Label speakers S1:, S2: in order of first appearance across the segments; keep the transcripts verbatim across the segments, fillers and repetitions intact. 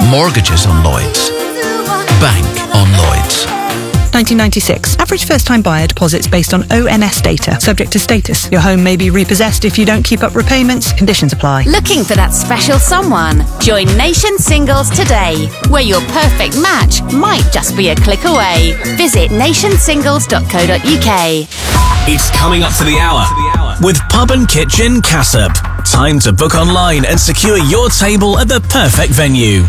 S1: Mortgages on Lloyds. Bank on Lloyds.
S2: nineteen ninety-six. Average first-time buyer deposits based on O N S data. Subject to status. Your home may be repossessed if you don't keep up repayments. Conditions apply.
S3: Looking for that special someone? Join Nation Singles today, where your perfect match might just be a click away. Visit nation singles dot co dot uk.
S4: It's coming up to the hour with Pub and Kitchen Cassop. Time to book online and secure your table at the perfect venue.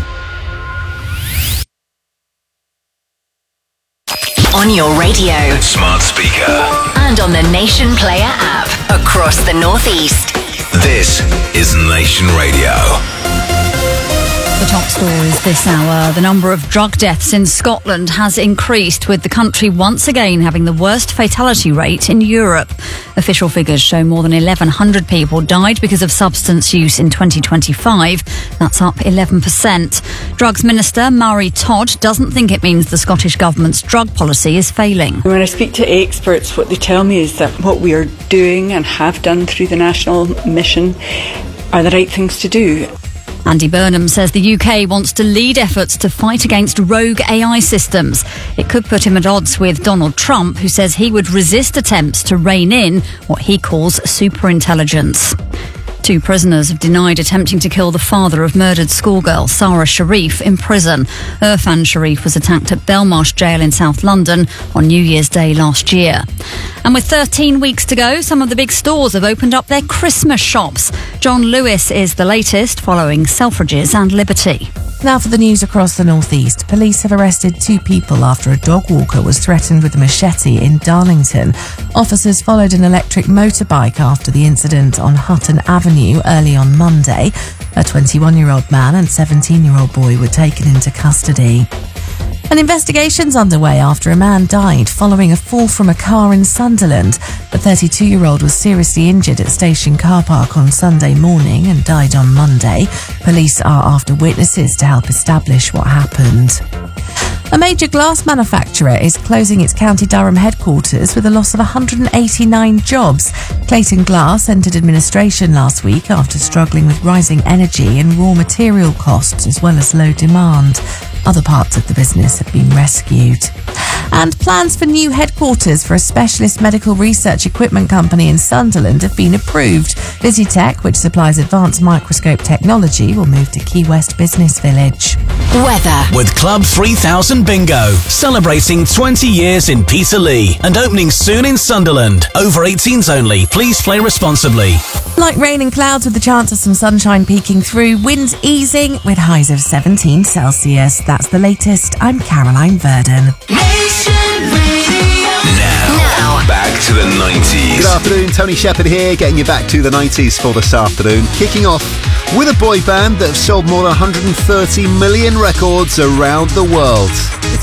S5: On your radio,
S6: smart speaker,
S5: and on the Nation Player app across the Northeast.
S6: This is Nation Radio.
S7: The top stories this hour. The number of drug deaths in Scotland has increased, with the country once again having the worst fatality rate in Europe. Official figures show more than eleven hundred people died because of substance use in twenty twenty-five. That's up eleven percent. Drugs Minister Marie Todd doesn't think it means the Scottish Government's drug policy is failing.
S8: When I speak to experts, what they tell me is that what we are doing and have done through the national mission are the right things to do.
S7: Andy Burnham says the U K wants to lead efforts to fight against rogue A I systems. It could put him at odds with Donald Trump, who says he would resist attempts to rein in what he calls superintelligence. Two prisoners have denied attempting to kill the father of murdered schoolgirl Sarah Sharif in prison. Irfan Sharif was attacked at Belmarsh Jail in South London on New Year's Day last year. And with thirteen weeks to go, some of the big stores have opened up their Christmas shops. John Lewis is the latest, following Selfridges and Liberty.
S9: Now for the news across the northeast. Police have arrested two people after a dog walker was threatened with a machete in Darlington. Officers followed an electric motorbike after the incident on Hutton Avenue early on Monday. A twenty-one-year-old man and seventeen-year-old boy were taken into custody. An investigation's underway after a man died following a fall from a car in Sunderland. The thirty-two-year-old was seriously injured at Station Car Park on Sunday morning and died on Monday. Police are after witnesses to help establish what happened. A major glass manufacturer is closing its County Durham headquarters with a loss of one hundred eighty-nine jobs. Clayton Glass entered administration last week after struggling with rising energy and raw material costs as well as low demand. Other parts of the business have been rescued. And plans for new headquarters for a specialist medical research equipment company in Sunderland have been approved. Visitech, which supplies advanced microscope technology, will move to Key West Business Village.
S5: Weather.
S4: With Club three thousand Bingo, celebrating twenty years in Peterlee and opening soon in Sunderland. Over eighteens only. Please play responsibly.
S9: Light rain and clouds with the chance of some sunshine peeking through. Winds easing with highs of seventeen Celsius. That's the latest. I'm Caroline Verdon.
S6: Now, now, back to the nineties.
S10: Good afternoon, Tony Shepherd here, getting you back to the nineties for this afternoon. Kicking off with a boy band that have sold more than one hundred thirty million records around the world. It's